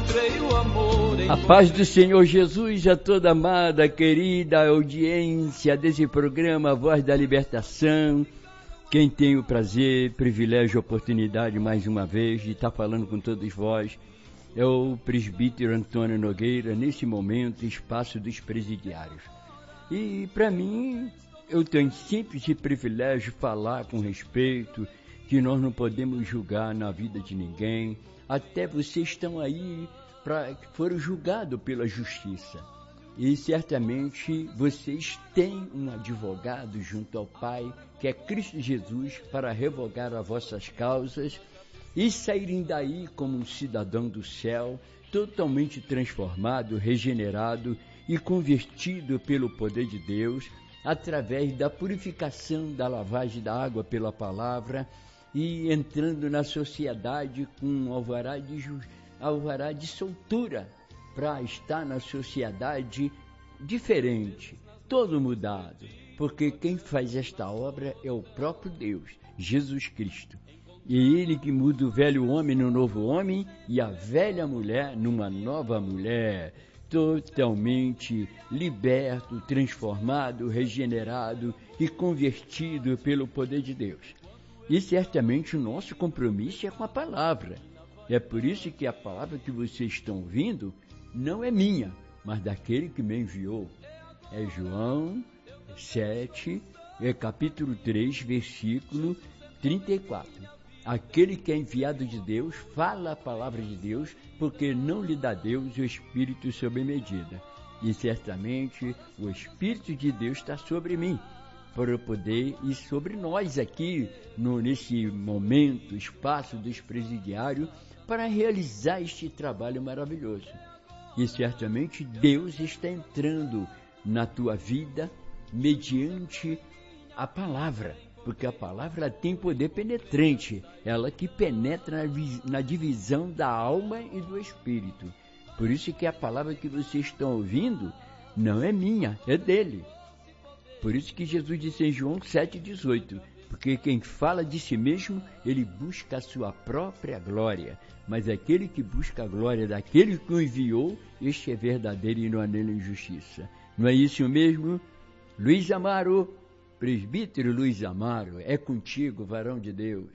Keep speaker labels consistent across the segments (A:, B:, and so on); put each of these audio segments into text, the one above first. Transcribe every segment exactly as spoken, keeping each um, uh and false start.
A: encontrei o amor.
B: A paz do Senhor Jesus a toda amada, querida audiência desse programa Voz da Libertação. Quem tem o prazer, privilégio, oportunidade mais uma vez de estar falando com todos vós é o presbítero Antônio Nogueira, nesse momento, Espaço dos Presidiários. E para mim, eu tenho sempre esse privilégio de falar com respeito, que nós não podemos julgar na vida de ninguém, até vocês estão aí para que foram julgados pela justiça. E certamente vocês têm um advogado junto ao Pai, que é Cristo Jesus, para revogar as vossas causas e saírem daí como um cidadão do céu, totalmente transformado, regenerado e convertido pelo poder de Deus, através da purificação da lavagem da água pela palavra e entrando na sociedade com um alvará de, ju... alvará de soltura, para estar na sociedade diferente, todo mudado, porque quem faz esta obra é o próprio Deus, Jesus Cristo. E Ele que muda o velho homem no novo homem e a velha mulher numa nova mulher, totalmente liberto, transformado, regenerado e convertido pelo poder de Deus. E certamente o nosso compromisso é com a palavra. É por isso que a palavra que vocês estão ouvindo não é minha, mas daquele que me enviou. É João sete, é capítulo três, versículo trinta e quatro. Aquele que é enviado de Deus fala a palavra de Deus, porque não lhe dá Deus o Espírito sob medida. E certamente o Espírito de Deus está sobre mim, para eu poder, e sobre nós aqui, no, nesse momento, espaço dos presidiários, para realizar este trabalho maravilhoso. E certamente Deus está entrando na tua vida mediante a palavra, porque a palavra tem poder penetrante, ela que penetra na, na divisão da alma e do espírito. Por isso que a palavra que vocês estão ouvindo não é minha, é dele. Por isso que Jesus disse em João sete, dezoito, porque quem fala de si mesmo, ele busca a sua própria glória, mas aquele que busca a glória daquele que o enviou, este é verdadeiro e não há nele injustiça. Não é isso mesmo? Luiz Amaro, presbítero Luiz Amaro, é contigo, varão de Deus.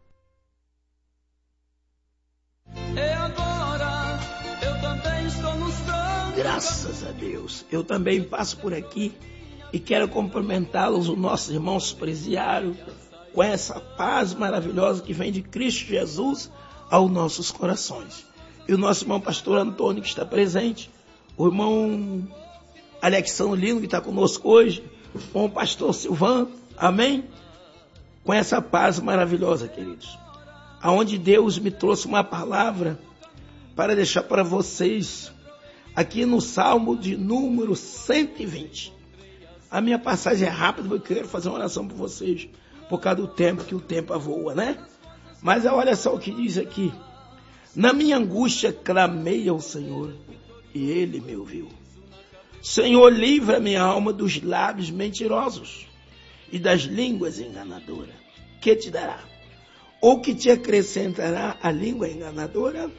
A: E agora, eu também estou no sangue.
C: Graças a Deus, eu também passo por aqui e quero cumprimentá-los, os nossos irmãos presidiários, com essa paz maravilhosa que vem de Cristo Jesus aos nossos corações. E o nosso irmão pastor Antônio, que está presente, o irmão Alexandre Lino, que está conosco hoje, com o pastor Silvano, amém? Com essa paz maravilhosa, queridos, aonde Deus me trouxe uma palavra para deixar para vocês, aqui no Salmo de número cento e vinte. A minha passagem é rápida, porque eu quero fazer uma oração por vocês, por causa do tempo, que o tempo voa, né? Mas olha só o que diz aqui. Na minha angústia clamei ao Senhor, e Ele me ouviu. Senhor, livra minha alma dos lábios mentirosos e das línguas enganadoras. Que te dará? Ou que te acrescentará a língua enganadora?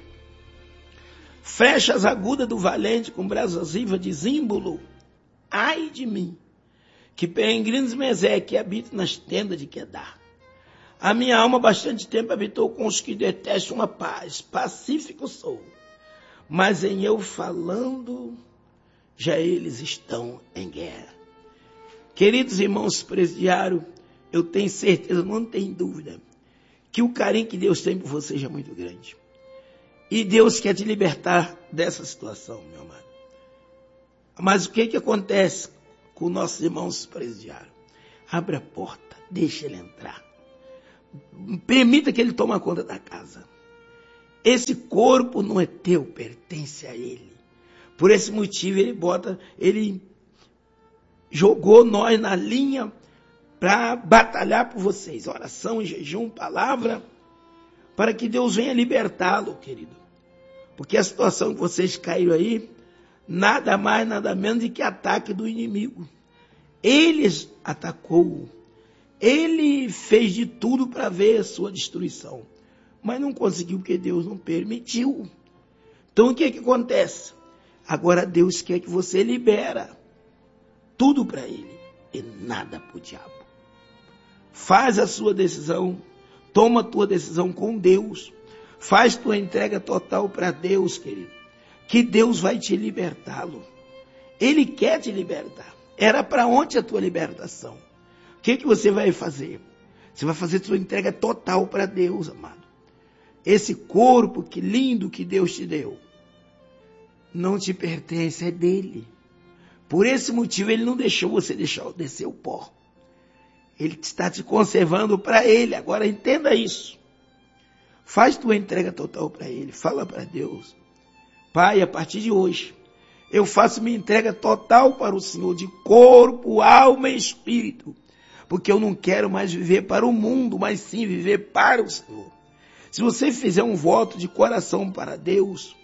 C: Flechas agudas do valente com brasas vivas de símbolo. Ai de mim, que peregrinos Meseque habitam nas tendas de Quedar. A minha alma bastante tempo habitou com os que detestam a paz. Pacífico sou, mas em eu falando, já eles estão em guerra. Queridos irmãos presidiários, eu tenho certeza, não tenho dúvida, que o carinho que Deus tem por vocês é muito grande. E Deus quer te libertar dessa situação, meu amado. Mas o que que acontece com nossos irmãos presidiários? Abre a porta, deixa ele entrar. Permita que ele tome conta da casa. Esse corpo não é teu, pertence a ele. Por esse motivo ele bota, ele jogou nós na linha para batalhar por vocês. Oração, jejum, palavra, para que Deus venha libertá-lo, querido. Porque a situação que vocês caíram aí, nada mais, nada menos do que ataque do inimigo. Ele atacou, ele fez de tudo para ver a sua destruição, mas não conseguiu porque Deus não permitiu. Então o que que acontece? Agora Deus quer que você libera tudo para Ele e nada para o diabo. Faz a sua decisão, toma a tua decisão com Deus, faz tua entrega total para Deus, querido, que Deus vai te libertá-lo. Ele quer te libertar. Era para onde a tua libertação? O que que você vai fazer? Você vai fazer sua entrega total para Deus, amado. Esse corpo que lindo que Deus te deu não te pertence, é dele. Por esse motivo ele não deixou você deixar descer o pó. Ele está te conservando para ele. Agora entenda isso. Faz tua entrega total para ele. Fala para Deus: Pai, a partir de hoje eu faço minha entrega total para o Senhor, de corpo, alma e espírito, porque eu não quero mais viver para o mundo, mas sim viver para o Senhor. Se você fizer um voto de coração para Deus,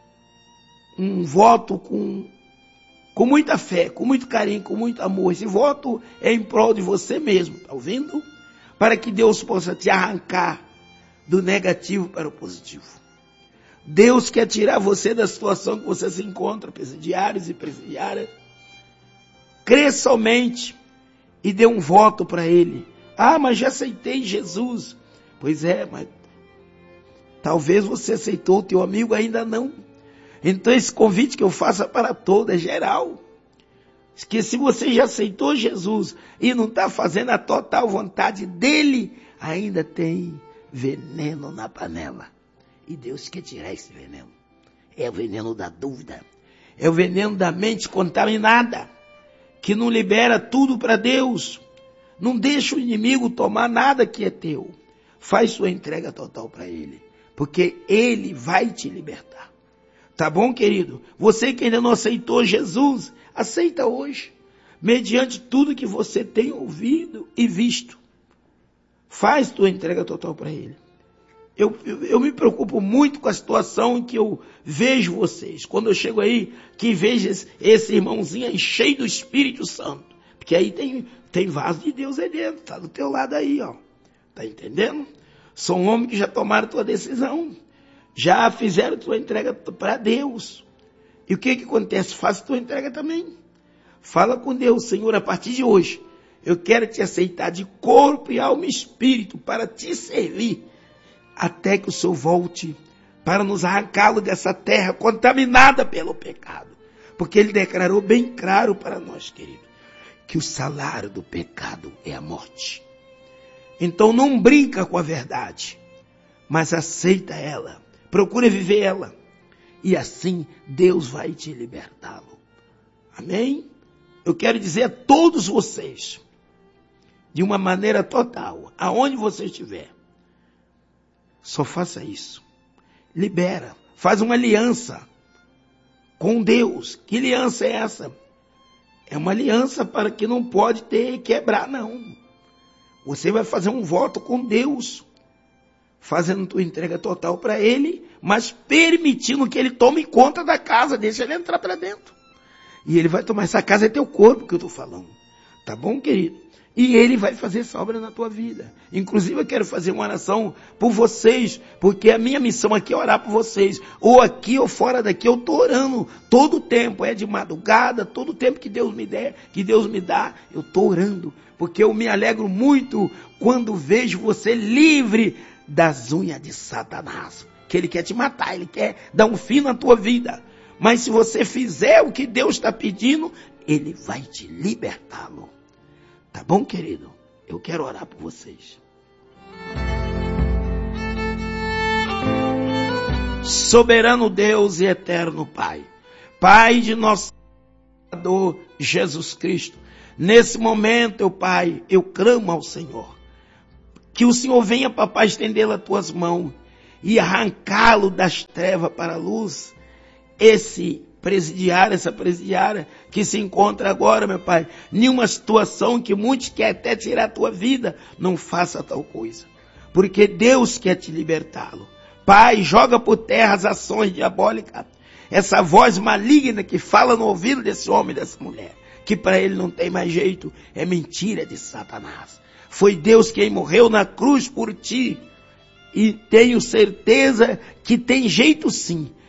C: um voto com, com muita fé, com muito carinho, com muito amor, esse voto é em prol de você mesmo, está ouvindo? Para que Deus possa te arrancar do negativo para o positivo. Deus quer tirar você da situação que você se encontra, presidiários e presidiárias. Crê somente e dê um voto para Ele. Ah, mas já aceitei Jesus. Pois é, mas talvez você aceitou, o teu amigo ainda não. Então esse convite que eu faço é para todos, é geral. Que se você já aceitou Jesus e não está fazendo a total vontade dEle, ainda tem veneno na panela. E Deus quer tirar esse veneno. É o veneno da dúvida. É o veneno da mente contaminada, que não libera tudo para Deus. Não deixa o inimigo tomar nada que é teu. Faz sua entrega total para Ele, porque Ele vai te libertar. Tá bom, querido? Você que ainda não aceitou Jesus, aceita hoje, mediante tudo que você tem ouvido e visto. Faz tua entrega total para Ele. Eu, eu, eu me preocupo muito com a situação em que eu vejo vocês. Quando eu chego aí, que vejo esse, esse irmãozinho aí cheio do Espírito Santo. Porque aí tem, tem vaso de Deus aí dentro, tá do teu lado aí, ó. Tá entendendo? São homens que já tomaram tua decisão. Já fizeram tua entrega para Deus. E o que que acontece? Faça tua entrega também. Fala com Deus: Senhor, a partir de hoje, eu quero te aceitar de corpo e alma e espírito para te servir, até que o Senhor volte para nos arrancá-lo dessa terra contaminada pelo pecado. Porque Ele declarou bem claro para nós, querido, que o salário do pecado é a morte. Então não brinca com a verdade, mas aceita ela, procura viver ela, e assim Deus vai te libertá-lo. Amém? Eu quero dizer a todos vocês, de uma maneira total, aonde você estiver, só faça isso. Libera. Faz uma aliança com Deus. Que aliança é essa? É uma aliança para que não pode ter quebrar, não. Você vai fazer um voto com Deus, fazendo tua entrega total para Ele, mas permitindo que Ele tome conta da casa. Deixa Ele entrar para dentro. E Ele vai tomar. Essa casa é teu corpo que eu estou falando. Tá bom, querido? E Ele vai fazer essa obra na tua vida. Inclusive eu quero fazer uma oração por vocês, porque a minha missão aqui é orar por vocês. Ou aqui ou fora daqui, eu estou orando todo o tempo. É de madrugada, todo o tempo que Deus me der, que Deus me dá, eu estou orando. Porque eu me alegro muito quando vejo você livre das unhas de Satanás. Que ele quer te matar, ele quer dar um fim na tua vida. Mas se você fizer o que Deus está pedindo, Ele vai te libertá-lo. Tá bom, querido? Eu quero orar por vocês. Soberano Deus e eterno Pai, Pai de nosso Salvador Jesus Cristo, nesse momento, eu, Pai, eu clamo ao Senhor, que o Senhor venha, papai, estender as tuas mãos e arrancá-lo das trevas para a luz, esse presidiário, essa presidiária que se encontra agora, meu Pai, em uma situação que muitos querem até tirar a tua vida. Não faça tal coisa, porque Deus quer te libertá-lo. Pai, joga por terra as ações diabólicas, essa voz maligna que fala no ouvido desse homem e dessa mulher, que para ele não tem mais jeito, é mentira de Satanás. Foi Deus quem morreu na cruz por ti, e tenho certeza que tem jeito sim.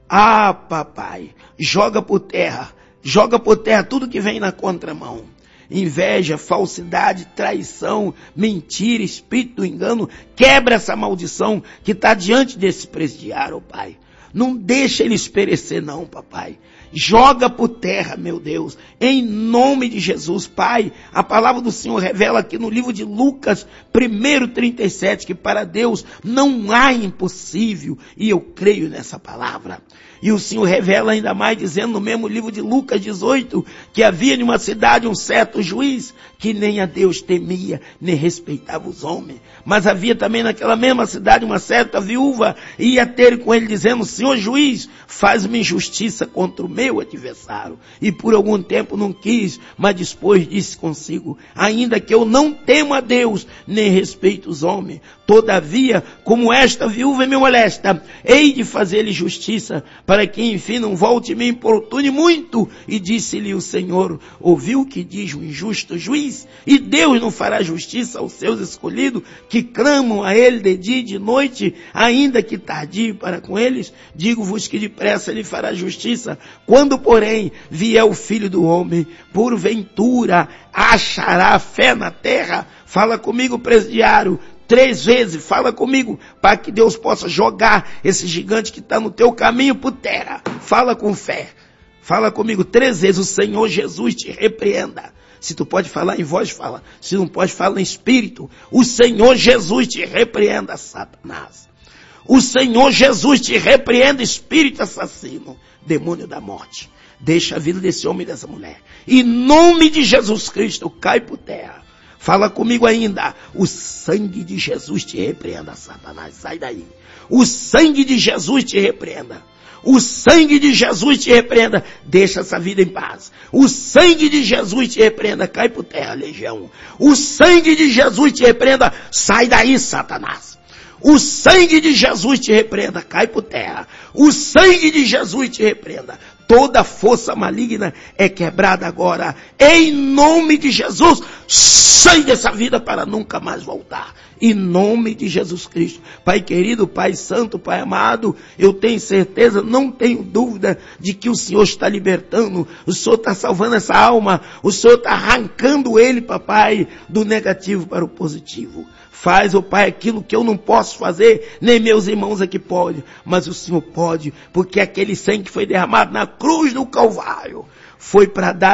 C: Ah, papai, joga por terra, joga por terra tudo que vem na contramão. Inveja, falsidade, traição, mentira, espírito do engano, quebra essa maldição que está diante desse presidiário, pai. Não deixa eles perecer não, papai. Joga por terra, meu Deus, em nome de Jesus, Pai. A palavra do Senhor revela aqui no livro de Lucas, primeiro trinta e sete, que para Deus não há impossível, e eu creio nessa palavra. E o Senhor revela ainda mais, dizendo no mesmo livro de Lucas dezoito, que havia em uma cidade um certo juiz, que nem a Deus temia, nem respeitava os homens. Mas havia também naquela mesma cidade uma certa viúva, e ia ter com ele dizendo, Senhor juiz, faz-me justiça contra o meu adversário. E por algum tempo não quis, mas depois disse consigo, ainda que eu não temo a Deus, nem respeito os homens, todavia, como esta viúva me molesta, hei de fazer-lhe justiça, para que enfim não volte e me importune muito. E disse-lhe o Senhor, ouviu o que diz o injusto juiz? E Deus não fará justiça aos seus escolhidos, que clamam a ele de dia e de noite, ainda que tardio para com eles? Digo-vos que depressa ele fará justiça. Quando, porém, vier o Filho do Homem, porventura achará fé na terra? Fala comigo, presidiário. Três vezes, fala comigo, para que Deus possa jogar esse gigante que está no teu caminho por terra. Fala com fé. Fala comigo três vezes, o Senhor Jesus te repreenda. Se tu pode falar em voz, fala. Se não pode, fala em espírito. O Senhor Jesus te repreenda, Satanás. O Senhor Jesus te repreenda, espírito assassino, demônio da morte. Deixa a vida desse homem e dessa mulher. Em nome de Jesus Cristo, cai por terra. Fala comigo ainda, o sangue de Jesus te repreenda, Satanás, sai daí. O sangue de Jesus te repreenda. O sangue de Jesus te repreenda, deixa essa vida em paz. O sangue de Jesus te repreenda, cai por terra, legião. O sangue de Jesus te repreenda, sai daí, Satanás. O sangue de Jesus te repreenda, cai por terra. O sangue de Jesus te repreenda. Toda força maligna é quebrada agora. Em nome de Jesus, sai dessa vida para nunca mais voltar. Em nome de Jesus Cristo. Pai querido, Pai santo, Pai amado, eu tenho certeza, não tenho dúvida de que o Senhor está libertando. O Senhor está salvando essa alma. O Senhor está arrancando ele, papai, do negativo para o positivo. Faz, ó Pai, aquilo que eu não posso fazer, nem meus irmãos aqui podem, mas o Senhor pode, porque aquele sangue que foi derramado na cruz do Calvário foi para dar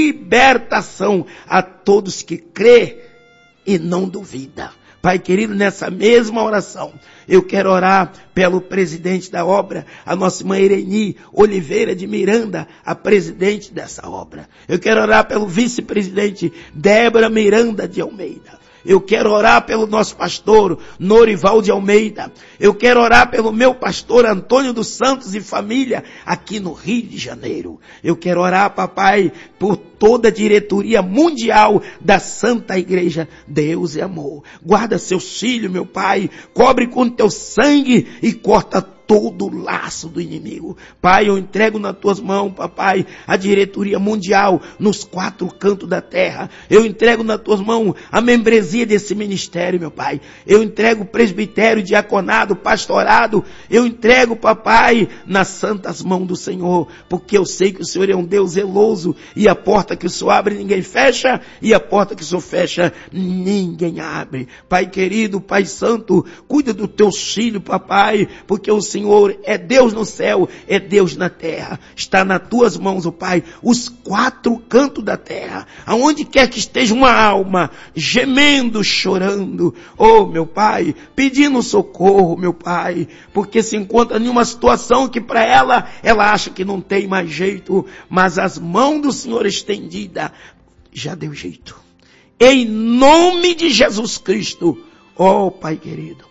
C: libertação a todos que crê e não duvida. Pai querido, nessa mesma oração, eu quero orar pelo presidente da obra, a nossa irmã Ireni Oliveira de Miranda, a presidente dessa obra. Eu quero orar pelo vice-presidente Débora Miranda de Almeida. Eu quero orar pelo nosso pastor Norival de Almeida. Eu quero orar pelo meu pastor Antônio dos Santos e família aqui no Rio de Janeiro. Eu quero orar, papai, por toda a diretoria mundial da Santa Igreja. Deus é amor. Guarda seus filhos, meu pai. Cobre com teu sangue e corta todo o laço do inimigo. Pai, eu entrego nas tuas mãos, papai, a diretoria mundial nos quatro cantos da terra. Eu entrego nas tuas mãos a membresia desse ministério, meu pai. Eu entrego o presbitério, diaconado, pastorado. Eu entrego, papai, nas santas mãos do Senhor, porque eu sei que o Senhor é um Deus zeloso, e a porta que o Senhor abre ninguém fecha, e a porta que o Senhor fecha ninguém abre. Pai querido, Pai santo, cuida do teu filho, papai, porque o Senhor é Deus no céu, é Deus na terra. Está nas tuas mãos, ó Pai, os quatro cantos da terra, aonde quer que esteja uma alma, gemendo, chorando, oh meu Pai, pedindo socorro, meu Pai, porque se encontra em uma situação que para ela, ela acha que não tem mais jeito, mas as mãos do Senhor estendidas, já deu jeito. Em nome de Jesus Cristo, oh Pai querido,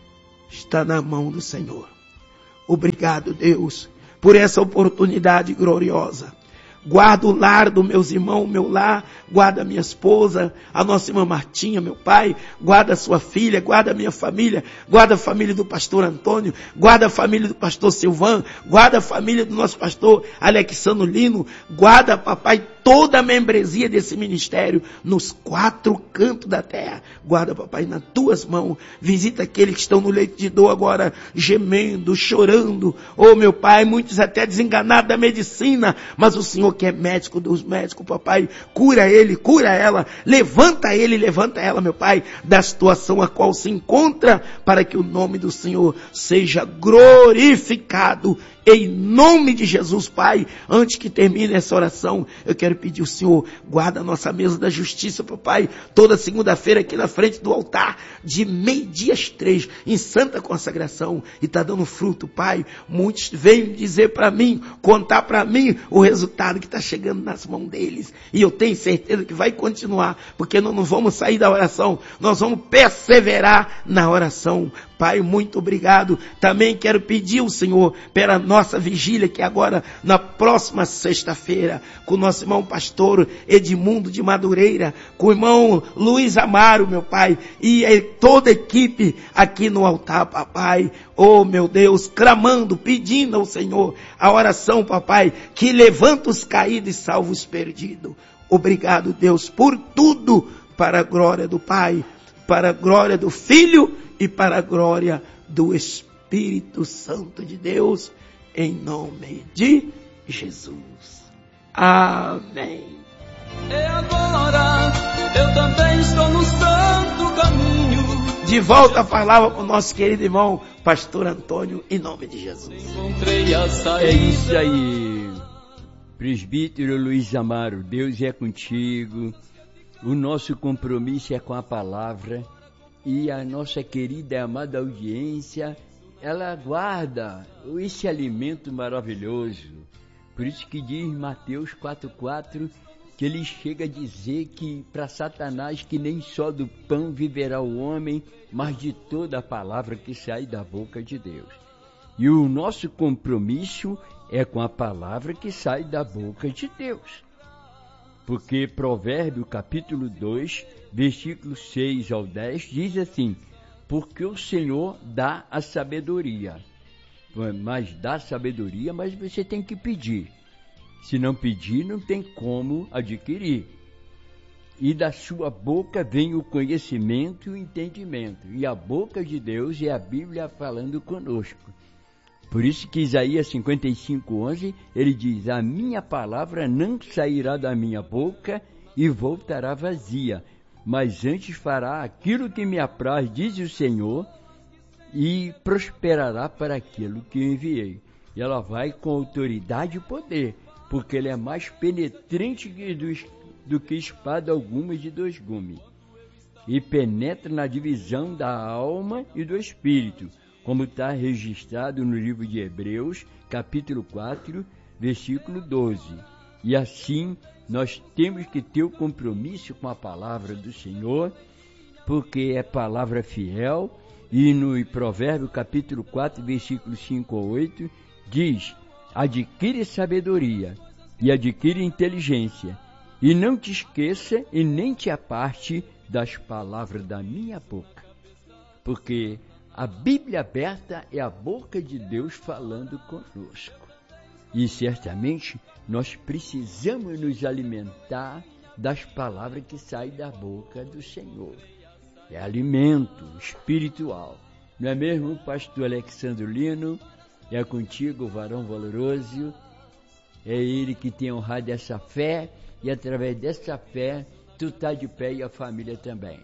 C: está na mão do Senhor. Obrigado, Deus, por essa oportunidade gloriosa. Guarda o lar dos meus irmãos, o meu lar, guarda a minha esposa, a nossa irmã Martinha, meu pai, guarda a sua filha, guarda a minha família, guarda a família do pastor Antônio, guarda a família do pastor Silvano, guarda a família do nosso pastor Alexandro Lino, guarda, papai, toda a membresia desse ministério nos quatro cantos da terra. Guarda, papai, nas tuas mãos. Visita aqueles que estão no leito de dor agora, gemendo, chorando. Oh, meu pai, muitos até desenganados da medicina, mas o Senhor que é médico dos médicos, papai, cura ele, cura ela, levanta ele, levanta ela, meu pai, da situação a qual se encontra, para que o nome do Senhor seja glorificado. Em nome de Jesus, Pai, antes que termine essa oração, eu quero pedir ao Senhor, guarda a nossa mesa da justiça, papai, toda segunda-feira aqui na frente do altar, de meio-dia às três, em santa consagração, e está dando fruto, Pai. Muitos vêm dizer para mim, contar para mim o resultado que está chegando nas mãos deles, e eu tenho certeza que vai continuar, porque nós não vamos sair da oração, nós vamos perseverar na oração. Pai, muito obrigado. Também quero pedir ao Senhor pela nossa vigília, que agora, na próxima sexta-feira, com o nosso irmão pastor Edmundo de Madureira, com o irmão Luiz Amaro, meu Pai, e toda a equipe aqui no altar, papai. Oh, meu Deus, clamando, pedindo ao Senhor a oração, papai, que levanta os caídos e salva os perdidos. Obrigado, Deus, por tudo, para a glória do Pai, para a glória do Filho e para a glória do Espírito Santo de Deus, em nome de Jesus. Amém.
A: E agora eu também estou no santo caminho.
C: De volta a palavra para o nosso querido irmão, pastor Antônio, em nome de Jesus.
A: Encontrei a saída.
B: É isso aí, presbítero Luiz Amaro, Deus é contigo. O nosso compromisso é com a palavra. E a nossa querida e amada audiência, ela guarda esse alimento maravilhoso. Por isso que diz Mateus quatro, quatro, que ele chega a dizer que para Satanás que nem só do pão viverá o homem, mas de toda a palavra que sai da boca de Deus. E o nosso compromisso é com a palavra que sai da boca de Deus. Porque Provérbio capítulo dois, versículos seis ao dez, diz assim: porque o Senhor dá a sabedoria. Mas dá sabedoria, mas você tem que pedir. Se não pedir, não tem como adquirir. E da sua boca vem o conhecimento e o entendimento. E a boca de Deus é a Bíblia falando conosco. Por isso que Isaías cinquenta e cinco, onze, ele diz: a minha palavra não sairá da minha boca e voltará vazia, mas antes fará aquilo que me apraz, diz o Senhor, e prosperará para aquilo que enviei. E ela vai com autoridade e poder, porque ele é mais penetrante do, do que espada alguma de dois gumes, e penetra na divisão da alma e do espírito, como está registrado no livro de Hebreus, capítulo quatro, versículo doze. E assim, nós temos que ter o compromisso com a palavra do Senhor, porque é palavra fiel, e no Provérbio, capítulo quatro, versículo cinco a oito, diz: adquire sabedoria e adquire inteligência, e não te esqueça e nem te aparte das palavras da minha boca, porque a Bíblia aberta é a boca de Deus falando conosco. E certamente nós precisamos nos alimentar das palavras que saem da boca do Senhor. É alimento espiritual. Não é mesmo, pastor Alexandre Lino? É contigo, varão valoroso. É ele que tem honrado essa fé, e através dessa fé, tu está de pé e a família também.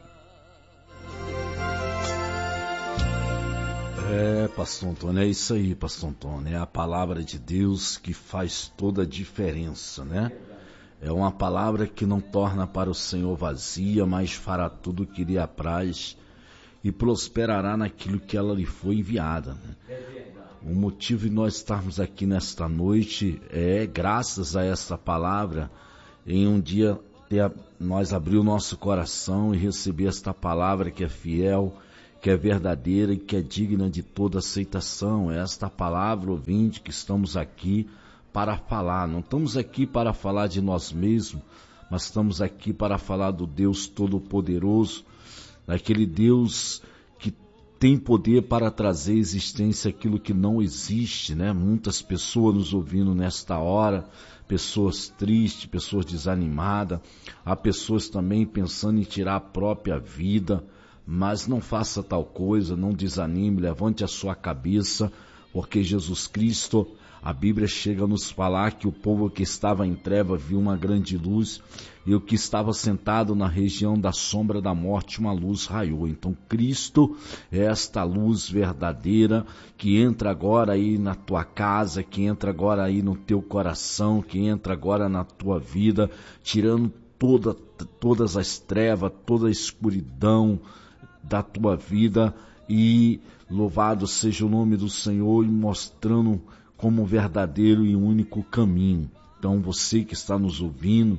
D: É, pastor Antônio, é isso aí, pastor Antônio, é a palavra de Deus que faz toda a diferença, né? É uma palavra que não torna para o Senhor vazia, mas fará tudo o que lhe apraz e prosperará naquilo que ela lhe foi enviada, né? O motivo de nós estarmos aqui nesta noite é graças a essa palavra, em um dia ter, nós abrir o nosso coração e receber esta palavra que é fiel, que é verdadeira e que é digna de toda aceitação. É esta palavra, ouvinte, que estamos aqui para falar. Não estamos aqui para falar de nós mesmos, mas estamos aqui para falar do Deus Todo-Poderoso, daquele Deus que tem poder para trazer à existência aquilo que não existe, né? Muitas pessoas nos ouvindo nesta hora, pessoas tristes, pessoas desanimadas, há pessoas também pensando em tirar a própria vida, mas não faça tal coisa, não desanime, levante a sua cabeça, porque Jesus Cristo, a Bíblia chega a nos falar que o povo que estava em treva viu uma grande luz e o que estava sentado na região da sombra da morte, uma luz raiou. Então Cristo é esta luz verdadeira que entra agora aí na tua casa, que entra agora aí no teu coração, que entra agora na tua vida, tirando toda, todas as trevas, toda a escuridão da tua vida, e louvado seja o nome do Senhor, e mostrando como verdadeiro e único caminho. Então você que está nos ouvindo,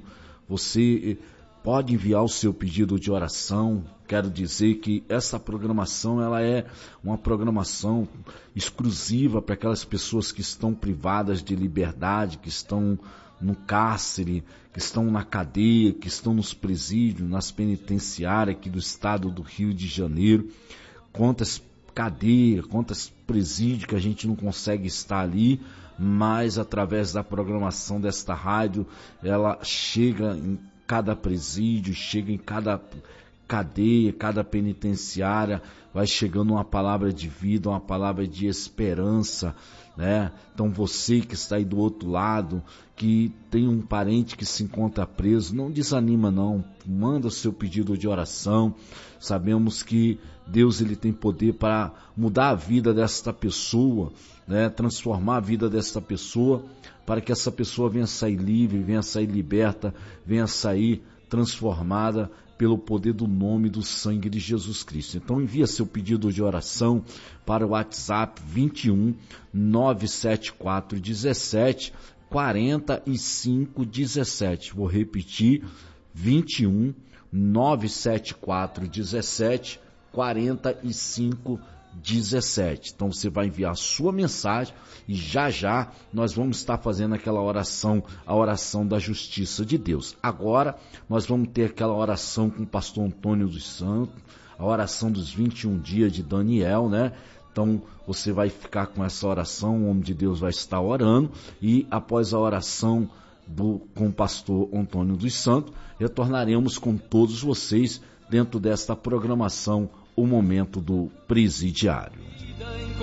D: você pode enviar o seu pedido de oração. Quero dizer que essa programação, ela é uma programação exclusiva para aquelas pessoas que estão privadas de liberdade, que estão no cárcere, que estão na cadeia, que estão nos presídios, nas penitenciárias aqui do estado do Rio de Janeiro. Quantas cadeias, quantos presídios que a gente não consegue estar ali, mas através da programação desta rádio, ela chega em cada presídio, chega em cada cadeia, cada penitenciária, vai chegando uma palavra de vida, uma palavra de esperança, né? Então você que está aí do outro lado, que tem um parente que se encontra preso, não desanima não, manda o seu pedido de oração. Sabemos que Deus, ele tem poder para mudar a vida desta pessoa, né? Transformar a vida desta pessoa, para que essa pessoa venha sair livre, venha sair liberta, venha sair transformada pelo poder do nome do sangue de Jesus Cristo. Então envia seu pedido de oração para o WhatsApp vinte e um, nove sete quatro, dezessete, quarenta e cinco, dezessete. Vou repetir, vinte e um, nove sete quatro, dezessete, quarenta e cinco, dezessete. Então você vai enviar a sua mensagem e já já nós vamos estar fazendo aquela oração, a oração da justiça de Deus. Agora nós vamos ter aquela oração com o pastor Antônio dos Santos, a oração dos vinte e um dias de Daniel, né? Então você vai ficar com essa oração, o homem de Deus vai estar orando, e após a oração do, com o pastor Antônio dos Santos, retornaremos com todos vocês dentro desta programação, o momento do presidiário.